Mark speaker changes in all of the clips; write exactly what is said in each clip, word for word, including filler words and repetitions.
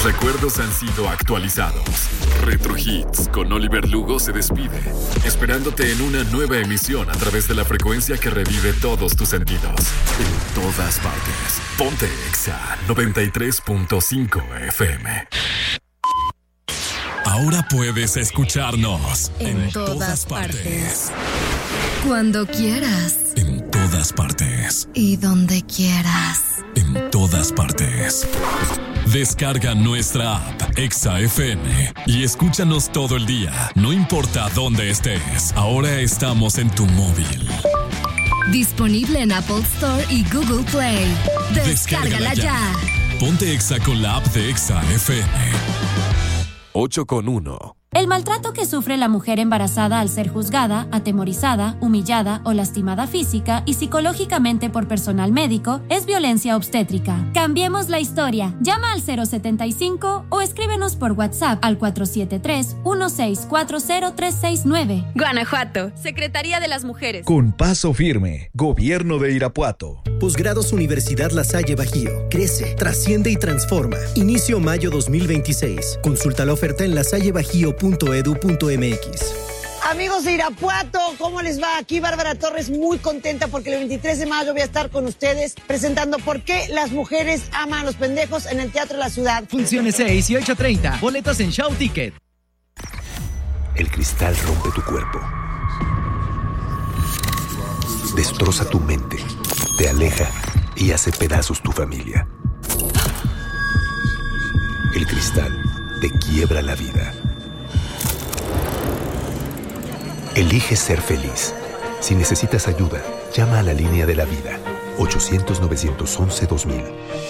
Speaker 1: Los recuerdos han sido actualizados. Retro Hits con Oliver Lugo se despide, esperándote en una nueva emisión a través de la frecuencia que revive todos tus sentidos. En todas partes. Ponte Exa noventa y tres punto cinco F M.
Speaker 2: Ahora puedes escucharnos
Speaker 3: en, en todas, todas partes. partes. Cuando quieras.
Speaker 2: En todas partes.
Speaker 3: Y donde quieras.
Speaker 2: En todas partes. Descarga nuestra app Exa F M y escúchanos todo el día, no importa dónde estés. Ahora estamos en tu móvil.
Speaker 3: Disponible en Apple Store y Google Play. Descárgala, Descárgala ya.
Speaker 2: ya. Ponte Exa con la app de Exa F M.
Speaker 4: ocho con uno.
Speaker 5: El maltrato que sufre la mujer embarazada al ser juzgada, atemorizada, humillada o lastimada física y psicológicamente por personal médico es violencia obstétrica. Cambiemos la historia. Llama al cero setenta y cinco o escríbenos por WhatsApp al cuatro siete tres, uno seis cuatro cero tres seis nueve.
Speaker 6: Guanajuato, Secretaría de las Mujeres.
Speaker 7: Con paso firme, Gobierno de Irapuato.
Speaker 8: Posgrados Universidad La Salle Bajío. Crece, trasciende y transforma. Inicio mayo dos mil veintiséis. Consulta la oferta en lasallebajío punto edu punto m x.
Speaker 9: Amigos de Irapuato, ¿cómo les va? Aquí Bárbara Torres, muy contenta porque el veintitrés de mayo voy a estar con ustedes presentando por qué las mujeres aman a los pendejos en el Teatro de la Ciudad.
Speaker 10: Funciones seis y ocho treinta. Boletos en Show Ticket.
Speaker 11: El cristal rompe tu cuerpo. Destroza tu mente. Te aleja y hace pedazos tu familia. El cristal te quiebra la vida. Elige ser feliz. Si necesitas ayuda, llama a la línea de la vida. ochocientos, novecientos once, dos mil.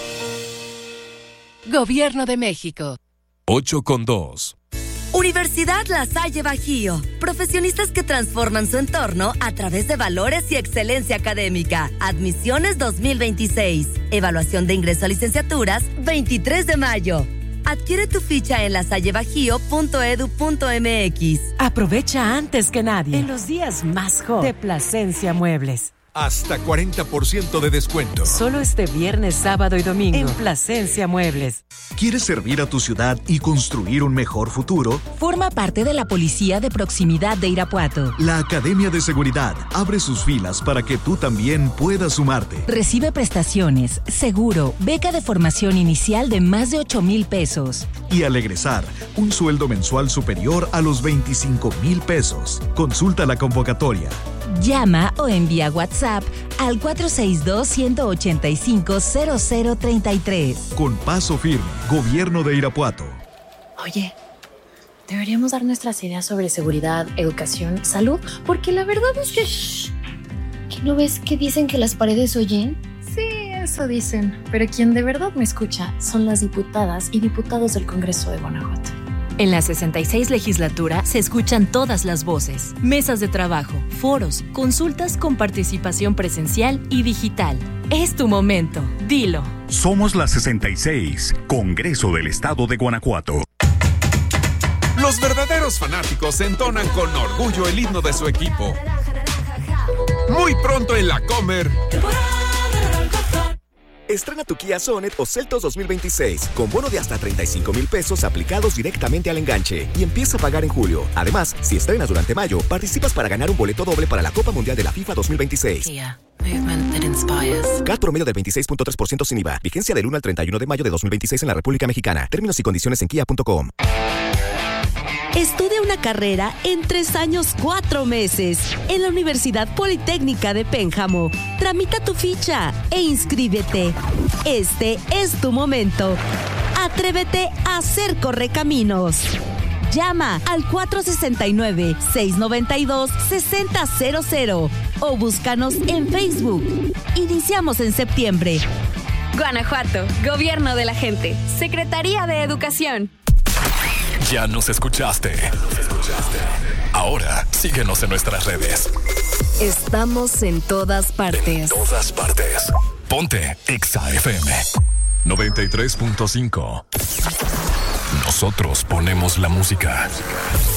Speaker 12: Gobierno de México.
Speaker 4: ocho con dos.
Speaker 13: Universidad La Salle Bajío. Profesionistas que transforman su entorno a través de valores y excelencia académica. Admisiones dos mil veintiséis. Evaluación de ingreso a licenciaturas veintitrés de mayo. Adquiere tu ficha en lasallebajío punto edu punto m x.
Speaker 12: Aprovecha antes que nadie en los días más hot de Plasencia Muebles.
Speaker 14: Hasta cuarenta por ciento de descuento.
Speaker 12: Solo este viernes, sábado y domingo en Plasencia Muebles.
Speaker 7: ¿Quieres servir a tu ciudad y construir un mejor futuro?
Speaker 15: Forma parte de la Policía de Proximidad de Irapuato.
Speaker 7: La Academia de Seguridad abre sus filas para que tú también puedas sumarte.
Speaker 15: Recibe prestaciones, seguro, beca de formación inicial de más de ocho mil pesos.
Speaker 7: Y al egresar, un sueldo mensual superior a los veinticinco mil pesos. Consulta la convocatoria.
Speaker 15: Llama o envía WhatsApp al cuatro seis dos, uno ocho cinco, cero cero tres tres.
Speaker 7: Con paso firme, Gobierno de Irapuato.
Speaker 16: Oye, deberíamos dar nuestras ideas sobre seguridad, educación, salud, porque la verdad es que... Shh, ¿que no ves que dicen que las paredes oyen? Sí, eso dicen, pero quien de verdad me escucha son las diputadas y diputados del Congreso de Guanajuato.
Speaker 17: En la sesenta y seis legislatura se escuchan todas las voces, mesas de trabajo, foros, consultas con participación presencial y digital. Es tu momento, dilo.
Speaker 18: Somos la sesenta y seis, Congreso del Estado de Guanajuato.
Speaker 14: Los verdaderos fanáticos entonan con orgullo el himno de su equipo. Muy pronto en la Comer.
Speaker 19: Estrena tu Kia Sonet o Seltos dos mil veintiséis con bono de hasta treinta y cinco mil pesos aplicados directamente al enganche y empieza a pagar en julio. Además, si estrenas durante mayo, participas para ganar un boleto doble para la Copa Mundial de la FIFA dos mil veintiséis.
Speaker 16: Kia, movement that inspires.
Speaker 19: C A T promedio del veintiséis punto tres por ciento sin I V A. Vigencia del uno al treinta y uno de mayo de dos mil veintiséis en la República Mexicana. Términos y condiciones en kia punto com.
Speaker 13: Estudia una carrera en tres años, cuatro meses en la Universidad Politécnica de Pénjamo. Tramita tu ficha e inscríbete. Este es tu momento. Atrévete a ser correcaminos. Llama al cuatro seis nueve, seis nueve dos, seis cero cero cero o búscanos en Facebook. Iniciamos en septiembre.
Speaker 6: Guanajuato, Gobierno de la Gente, Secretaría de Educación.
Speaker 2: Ya nos escuchaste. Ahora síguenos en nuestras redes.
Speaker 3: Estamos en todas partes.
Speaker 2: En todas partes. Ponte Exa F M noventa y tres punto cinco. Nosotros ponemos la música.